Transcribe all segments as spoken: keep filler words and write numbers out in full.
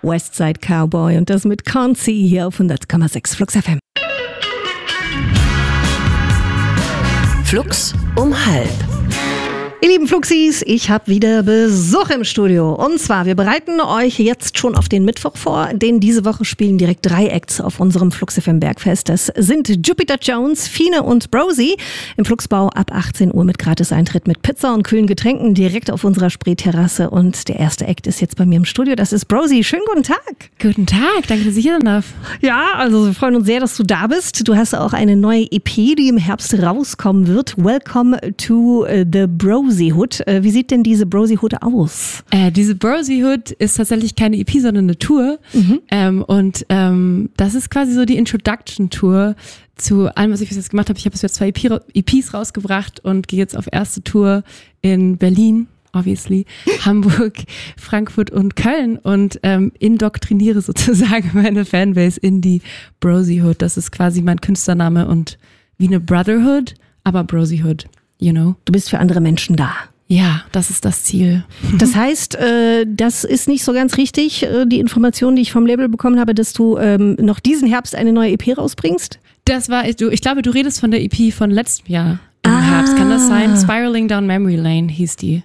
Westside Cowboy und das mit Can't See hier auf hundert Komma sechs Flux F M. Flux um halb. Ihr lieben Fluxis, ich habe wieder Besuch im Studio. Und zwar, wir bereiten euch jetzt schon auf den Mittwoch vor, denn diese Woche spielen direkt drei Acts auf unserem Flux F M Bergfest. Das sind Jupiter Jones, Fine und Brosi im Fluxbau ab achtzehn Uhr mit Gratis-Eintritt mit Pizza und kühlen Getränken direkt auf unserer Spreeterrasse. Und der erste Act ist jetzt bei mir im Studio, das ist Brosi. Schönen guten Tag. Guten Tag, danke, dass ich hier sein darf. Ja, also wir freuen uns sehr, dass du da bist. Du hast auch eine neue E P, die im Herbst rauskommen wird. Welcome to the Brosi Hood. Wie sieht denn diese Brosi Hood aus? Äh, diese Brosi Hood ist tatsächlich keine E P, sondern eine Tour. Mhm. Ähm, und ähm, das ist quasi so die Introduction-Tour zu allem, was ich bis jetzt gemacht habe. Ich habe bis jetzt zwei E Ps rausgebracht und gehe jetzt auf erste Tour in Berlin, obviously, Hamburg, Frankfurt und Köln und ähm, indoktriniere sozusagen meine Fanbase in die Brosi Hood. Das ist quasi mein Künstlername und wie eine Brotherhood, aber Brosi Hood. You know. Du bist für andere Menschen da. Ja, das ist das Ziel. Das heißt, äh, das ist nicht so ganz richtig, äh, die Information, die ich vom Label bekommen habe, dass du ähm, noch diesen Herbst eine neue E P rausbringst? Das war, du, ich glaube, du redest von der E P von letztem Jahr im ah. Herbst. Kann das sein? Spiraling Down Memory Lane hieß die.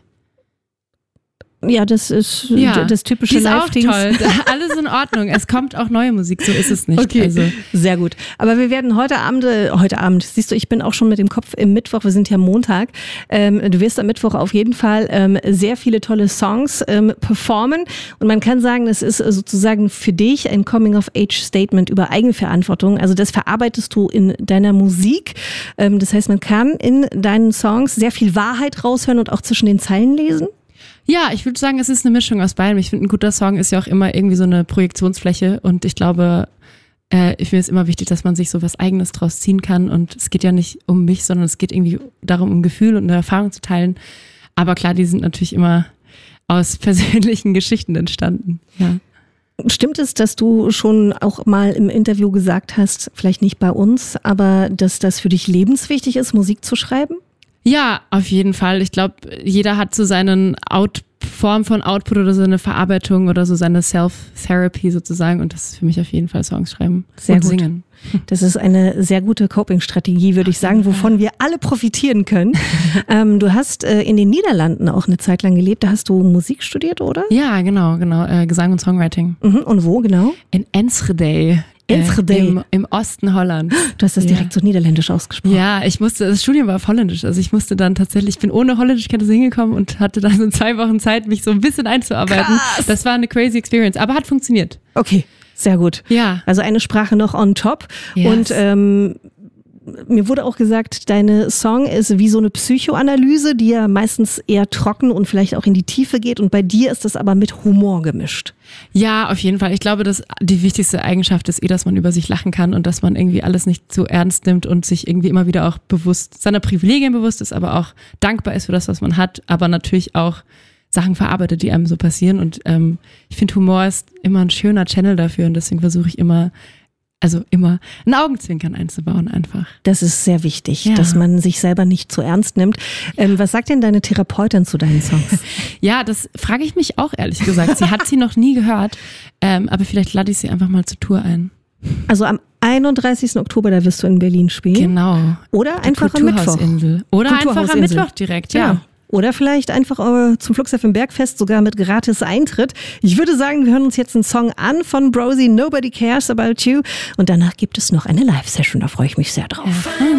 Ja, das ist ja, das typische Live-Dings. Die ist auch toll. Alles in Ordnung. Es kommt auch neue Musik, so ist es nicht. Okay, also. Sehr gut. Aber wir werden heute Abend, äh, heute Abend, siehst du, ich bin auch schon mit dem Kopf im Mittwoch, wir sind ja Montag. Ähm, du wirst am Mittwoch auf jeden Fall ähm, sehr viele tolle Songs ähm, performen. Und man kann sagen, das ist sozusagen für dich ein Coming-of-Age-Statement über Eigenverantwortung. Also das verarbeitest du in deiner Musik. Ähm, das heißt, man kann in deinen Songs sehr viel Wahrheit raushören und auch zwischen den Zeilen lesen. Ja, ich würde sagen, es ist eine Mischung aus beidem. Ich finde, ein guter Song ist ja auch immer irgendwie so eine Projektionsfläche und ich glaube, äh, ich finde es immer wichtig, dass man sich so was Eigenes draus ziehen kann und es geht ja nicht um mich, sondern es geht irgendwie darum, um Gefühl und eine Erfahrung zu teilen. Aber klar, die sind natürlich immer aus persönlichen Geschichten entstanden. Ja. Stimmt es, dass du schon auch mal im Interview gesagt hast, vielleicht nicht bei uns, aber dass das für dich lebenswichtig ist, Musik zu schreiben? Ja, auf jeden Fall. Ich glaube, jeder hat so seine Out- Form von Output oder so eine Verarbeitung oder so seine Self-Therapy sozusagen und das ist für mich auf jeden Fall Songs schreiben sehr und gut. singen. Das ist eine sehr gute Coping-Strategie, würde ich sagen, wovon wir alle profitieren können. ähm, du hast äh, in den Niederlanden auch eine Zeit lang gelebt, da hast du Musik studiert, oder? Ja, genau, genau. Äh, Gesang und Songwriting. Mhm. Und wo genau? In Enschede. Enschede. Äh, im, Im Osten Hollands. Du hast das ja. direkt so niederländisch ausgesprochen. Ja, ich musste, das Studium war auf Holländisch, also ich musste dann tatsächlich, ich bin ohne Holländischkenntnisse hingekommen und hatte dann so zwei Wochen Zeit, mich so ein bisschen einzuarbeiten. Krass. Das war eine crazy Experience, aber hat funktioniert. Okay, sehr gut. Ja. Also eine Sprache noch on top. Yes. Und ähm, mir wurde auch gesagt, deine Song ist wie so eine Psychoanalyse, die ja meistens eher trocken und vielleicht auch in die Tiefe geht. Und bei dir ist das aber mit Humor gemischt. Ja, auf jeden Fall. Ich glaube, dass die wichtigste Eigenschaft ist eh, dass man über sich lachen kann und dass man irgendwie alles nicht zu ernst nimmt und sich irgendwie immer wieder auch bewusst, seiner Privilegien bewusst ist, aber auch dankbar ist für das, was man hat, aber natürlich auch Sachen verarbeitet, die einem so passieren. Und ähm, ich finde, Humor ist immer ein schöner Channel dafür und deswegen versuche ich immer, also immer ein Augenzwinkern einzubauen einfach. Das ist sehr wichtig, ja. dass man sich selber nicht zu ernst nimmt. Ähm, was sagt denn deine Therapeutin zu deinen Songs? Ja, das frage ich mich auch ehrlich gesagt. Sie hat sie noch nie gehört, ähm, aber vielleicht lade ich sie einfach mal zur Tour ein. Also am einunddreißigsten Oktober, da wirst du in Berlin spielen. Genau. Oder einfach am Mittwoch. Oder einfach am Mittwoch direkt, ja. Genau. Oder vielleicht einfach äh, zum Flux F M Bergfest, sogar mit gratis Eintritt. Ich würde sagen, wir hören uns jetzt einen Song an von Brosi, Nobody Cares About You. Und danach gibt es noch eine Live-Session, da freue ich mich sehr drauf. Ja.